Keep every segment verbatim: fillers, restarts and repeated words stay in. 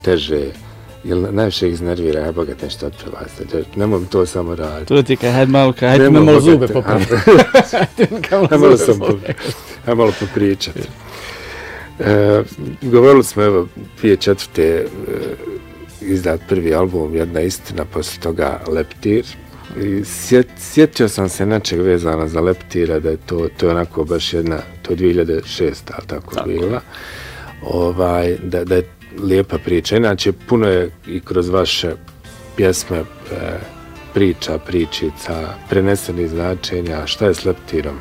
teže, jel najviše ih iznervira, aj bogat nešto otpeva, nemoj mi to samo raditi. To ti kaj, hajde malo, hajde me malo zube popraviti. Hajde malo sam, hajde malo popričati. E, govorili smo, evo, dvije četvrte e, izdat prvi album, Jedna istina, posle toga Leptir. I sjet, sjetio sam se nečeg vezano za Leptira, da je to, to je onako baš jedna, to je dvije hiljade šeste, ali tako, tako bila. Ovaj, da, da je lijepa priča. Inače, puno je i kroz vaše pjesme e, priča, pričica, prenesenih značenja. Šta je s Leptirom?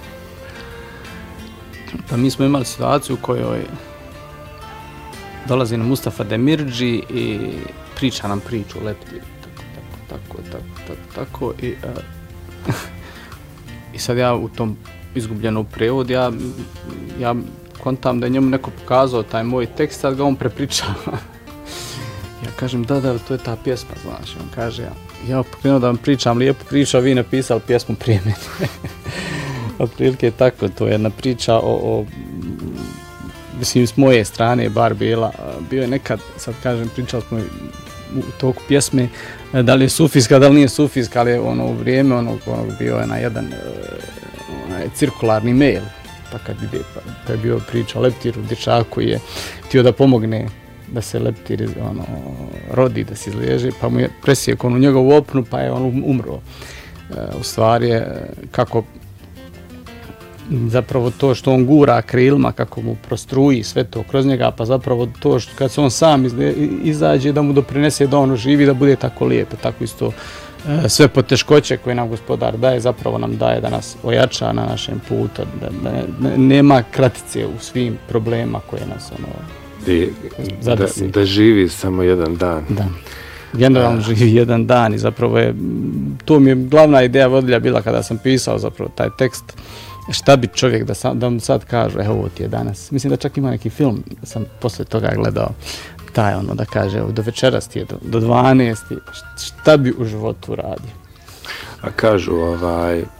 Pa mi smo imali situaciju u kojoj dolazi nam Mustafa Demirdži i priča nam priču o Leptiru. Tako, tako, tako, tako, i, uh, i sad ja u tom izgubljenom prevodu, ja, ja kontam da je njemu neko pokazao taj moj tekst, sad ga on prepričava. Ja kažem, da, da, to je ta pjesma, znaš, on kaže, ja, ja pokrenuo da vam pričam lijepu priču, a vi napisali pjesmu prije mene. Otprilike je tako, to je jedna priča o, o, mislim, s moje strane bar bila, bio je nekad, sad kažem, pričali smo u toku pjesme, da li je sufijska, da li nije sufijska, ali ono u vrijeme onog, onog bio je na jedan onaj cirkularni mail, pa kad ide, pa je bio priča o Leptiru, dječaku koji je htio da pomogne da se Leptir ono, rodi, da se izliježe, pa mu je presjekao u njegovu opnu, pa je on umro. U stvari je kako zapravo to što on gura krilima, kako mu prostruji sve to kroz njega, pa zapravo to što kad se on sam izle, izađe da mu doprinese da ono živi, da bude tako lijepo, tako isto e, sve poteškoće koje nam Gospodar daje, zapravo nam daje da nas ojača na našem putu, da, da, da nema kratice u svim problema koje nas ono I, zadesi. Da, da živi samo jedan dan. Da. Generalno živi jedan dan i zapravo je, to mi je glavna ideja vodilja bila kada sam pisao zapravo taj tekst. Šta bi čovjek da, sam, da mu sad kaže, evo ovo ti je danas. Mislim da čak ima neki film, da sam posle toga gledao, taj ono da kaže, evo do večeras ti je, do, do dvanaest, šta bi u životu radio. A kažu, ovaj, e,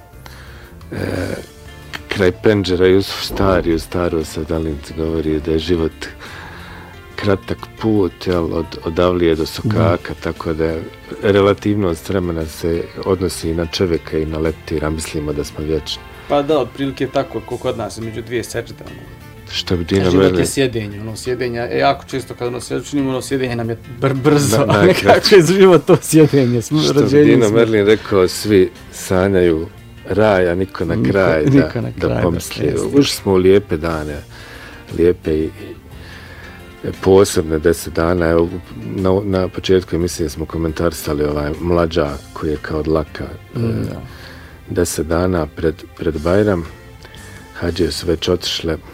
kraj penđera Jusuf Stari, u Staro Sadalinci govori da je život kratak put, jel, od, od Avlije do Sokaka, da. Tako da relativnost vremena se odnosi i na čovjeka i na Leptira, mislimo da smo vječni. Pa da, otprilike tako kako kod nas, među dvije sežde. Ono. Što bi Dina Život Merlin... je sjedenje, ono sjedenje, e, jako često kad ono sjedenje činimo, ono sjedenje nam je br brzo, da, a nekako je život to sjedenje. Što bi Dina Merlin rekao, svi sanjaju raj, a niko na kraj niko, da, niko na kraj da pomisli. Ušli smo u lijepe dane, lijepe i posebne deset dana. Evo, na, na početku emisije smo komentarisali ovaj mlađak koji je kao dlaka. Mm, e, deset dana pred, pred Bajram, hađe su već otišle e,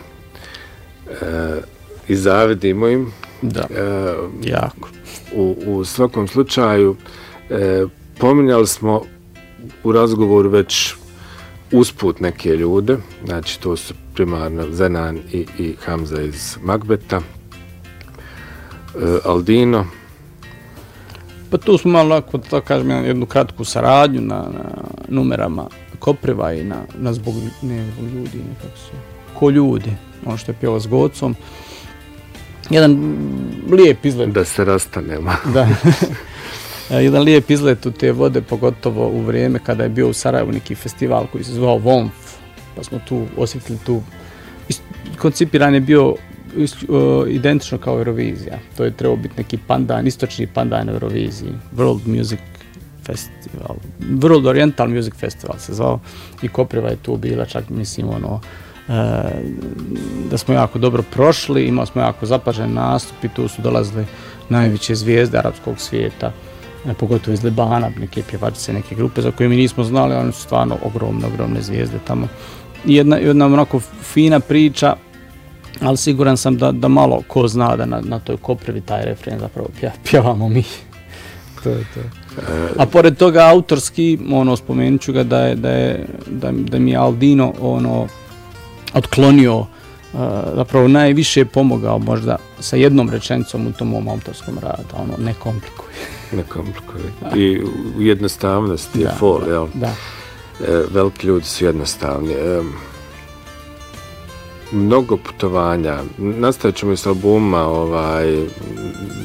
i zavidimo im. Da, e, jako. U, u svakom slučaju, e, pominjali smo u razgovoru već usput neke ljude, znači to su primarno Zenan i, i Hamza iz Magbeta, e, Aldino. Pa tu smo malo, ako tako kažem, jednu kratku saradnju na, na numerama Kopriva i na, na zbog, ne zbog ljudi, nekako se, ko ljudi, ono što je pjevao s Gocom. Jedan lijep izgled. Da se rastanemo. Da. Jedan lijep izgled u te vode, pogotovo u vrijeme kada je bio u Sarajevu neki festival koji se zvao Vomf, pa smo tu osjetili tu, koncipiran je bio identično kao Eurovizija. To je trebao biti neki pandan, istočni pandan na Euroviziji. World Music Festival. World Oriental Music Festival se zvao. I Kopriva je tu bila, čak mislim ono, e, da smo jako dobro prošli, imali smo jako zapažen nastup i tu su dolazile najveće zvijezde arapskog svijeta, e, pogotovo iz Libana, neke pjevačice, neke grupe za koje mi nismo znali, oni su stvarno ogromne, ogromne zvijezde tamo. I jedna, jedna onako fina priča, ali siguran sam da, da malo ko zna da na, na toj Koprivi taj refren zapravo pja, pjevamo mi. To je to. A pored toga autorski, ono, spomenut ću ga da je, da je, da, da mi je Aldino ono, otklonio, uh, zapravo najviše pomogao možda sa jednom rečenicom u tom mom autorskom radu, ono, ne komplikuj. Ne komplikuj. I u jednostavnosti je fol, jel? Da. E, veliki ljudi su jednostavni. E, mnogo putovanja. Nastavit ćemo i s albuma, ovaj,